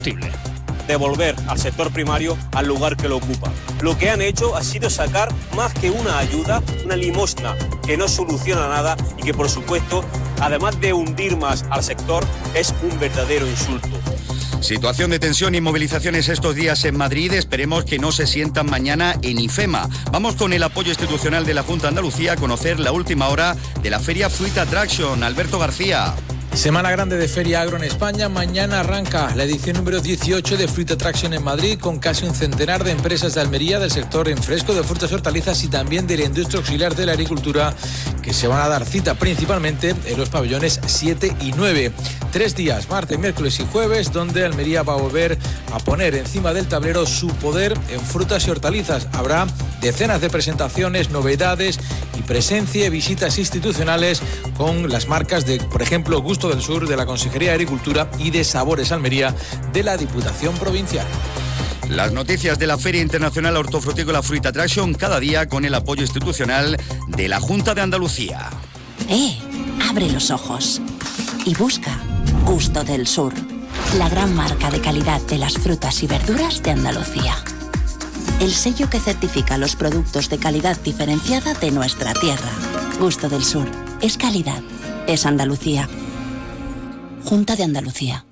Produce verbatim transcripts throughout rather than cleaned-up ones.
Devolver al sector primario al lugar que lo ocupa. Lo que han hecho ha sido sacar más que una ayuda, una limosna que no soluciona nada y que, por supuesto, además de hundir más al sector, es un verdadero insulto. Situación de tensión y movilizaciones estos días en Madrid. Esperemos que no se sientan mañana en IFEMA. Vamos con el apoyo institucional de la Junta de Andalucía a conocer la última hora de la Feria Fruit Attraction. Alberto García. Semana grande de Feria Agro en España. Mañana arranca la edición número dieciocho de Fruit Attraction en Madrid, con casi un centenar de empresas de Almería, del sector en fresco, de frutas y hortalizas y también de la industria auxiliar de la agricultura, que se van a dar cita principalmente en los pabellones siete y nueve. Tres días, martes, miércoles y jueves, donde Almería va a volver a poner encima del tablero su poder en frutas y hortalizas. Habrá decenas de presentaciones, novedades y presencia y visitas institucionales con las marcas de, por ejemplo, Gusto del Sur, de la Consejería de Agricultura, y de Sabores Almería, de la Diputación Provincial. Las noticias de la Feria Internacional Hortofrutícola Fruit Attraction cada día con el apoyo institucional de la Junta de Andalucía. ¡Eh! Abre los ojos y busca Gusto del Sur, la gran marca de calidad de las frutas y verduras de Andalucía. El sello que certifica los productos de calidad diferenciada de nuestra tierra. Gusto del Sur. Es calidad. Es Andalucía. Junta de Andalucía.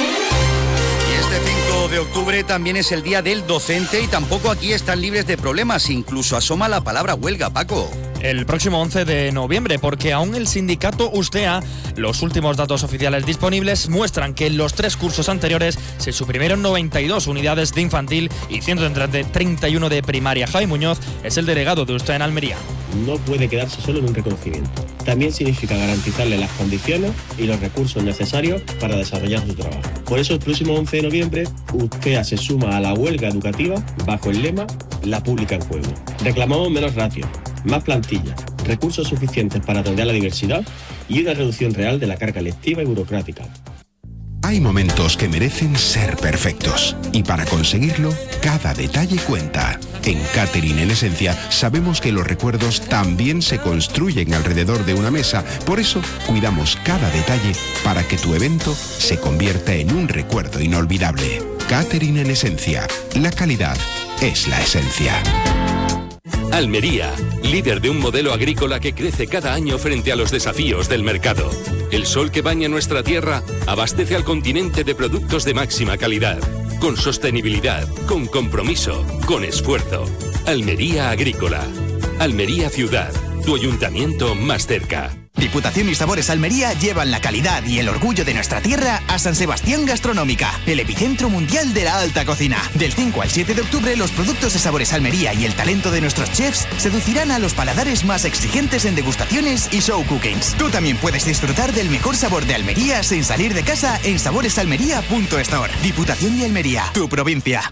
Y este cinco de octubre también es el Día del Docente y tampoco aquí están libres de problemas. Incluso asoma la palabra huelga, Paco. El próximo once de noviembre, porque aún el sindicato Ustea, los últimos datos oficiales disponibles muestran que en los tres cursos anteriores se suprimieron noventa y dos unidades de infantil y ciento treinta y uno de primaria. Javi Muñoz es el delegado de Ustea en Almería. No puede quedarse solo en un reconocimiento. También significa garantizarle las condiciones y los recursos necesarios para desarrollar su trabajo. Por eso el próximo once de noviembre Ustea se suma a la huelga educativa bajo el lema La pública en juego. Reclamamos menos ratio, más plantilla, recursos suficientes para atender la diversidad y una reducción real de la carga lectiva y burocrática. Hay momentos que merecen ser perfectos y para conseguirlo, cada detalle cuenta. En Catering en Esencia sabemos que los recuerdos también se construyen alrededor de una mesa, por eso cuidamos cada detalle para que tu evento se convierta en un recuerdo inolvidable. Catering en Esencia, la calidad es la esencia. Almería, líder de un modelo agrícola que crece cada año frente a los desafíos del mercado. El sol que baña nuestra tierra abastece al continente de productos de máxima calidad, con sostenibilidad, con compromiso, con esfuerzo. Almería Agrícola. Almería Ciudad, tu ayuntamiento más cerca. Diputación y Sabores Almería llevan la calidad y el orgullo de nuestra tierra a San Sebastián Gastronómica, el epicentro mundial de la alta cocina. Del cinco al siete de octubre, los productos de Sabores Almería y el talento de nuestros chefs seducirán a los paladares más exigentes en degustaciones y show cookings. Tú también puedes disfrutar del mejor sabor de Almería sin salir de casa en saboresalmería punto store. Diputación de Almería, tu provincia.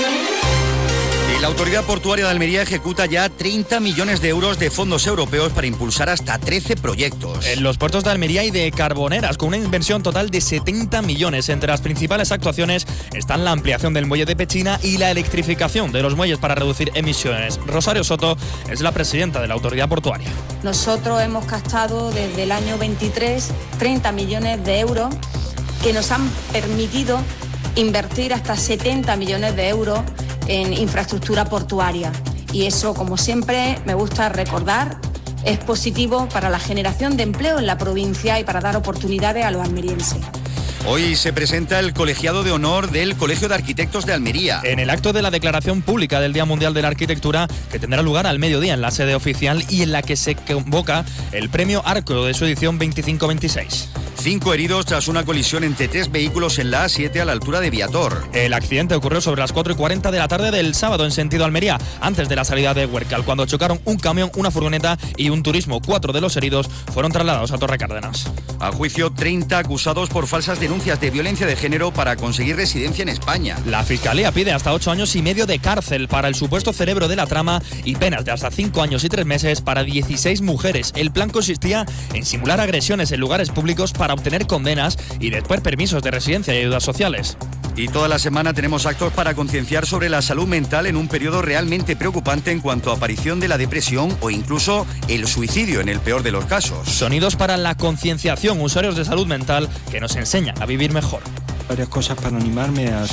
La Autoridad Portuaria de Almería ejecuta ya treinta millones de euros de fondos europeos para impulsar hasta trece proyectos. En los puertos de Almería y de Carboneras, con una inversión total de setenta millones. Entre las principales actuaciones están la ampliación del muelle de Pechina y la electrificación de los muelles para reducir emisiones. Rosario Soto es la presidenta de la Autoridad Portuaria. Nosotros hemos gastado desde el año veintitrés treinta millones de euros que nos han permitido invertir hasta setenta millones de euros en infraestructura portuaria. Y eso, como siempre, me gusta recordar, es positivo para la generación de empleo en la provincia y para dar oportunidades a los almerienses. Hoy se presenta el colegiado de honor del Colegio de Arquitectos de Almería. En el acto de la declaración pública del Día Mundial de la Arquitectura, que tendrá lugar al mediodía en la sede oficial y en la que se convoca el premio Arco de su edición veinticinco veintiséis. Cinco heridos tras una colisión entre tres vehículos en la A siete a la altura de Viator. El accidente ocurrió sobre las cuatro y cuarenta de la tarde del sábado en sentido Almería, antes de la salida de Huércal, cuando chocaron un camión, una furgoneta y un turismo. Cuatro de los heridos fueron trasladados a Torre Cárdenas. A juicio, treinta acusados por falsas denuncias de violencia de género para conseguir residencia en España. La Fiscalía pide hasta ocho años y medio de cárcel para el supuesto cerebro de la trama y penas de hasta cinco años y tres meses para dieciséis mujeres. El plan consistía en simular agresiones en lugares públicos para obtener condenas y después permisos de residencia y ayudas sociales. Y toda la semana tenemos actos para concienciar sobre la salud mental en un periodo realmente preocupante en cuanto a aparición de la depresión o incluso el suicidio en el peor de los casos. Sonidos para la concienciación, usuarios de salud mental que nos enseñan a vivir mejor. Varias cosas para animarme a